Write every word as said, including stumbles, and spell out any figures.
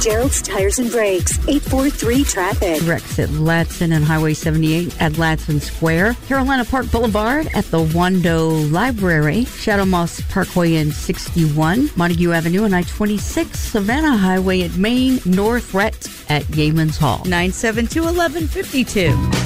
Gerald's Tires and Brakes, eight four three traffic. Wrecks at Latson and Highway seventy-eight at Latson Square. Carolina Park Boulevard at the Wando Library. Shadow Moss Parkway and sixty-one. Montague Avenue and I twenty-six. Savannah Highway at Main. North Rhett at Yeamans Hall. nine seven two, one one five two.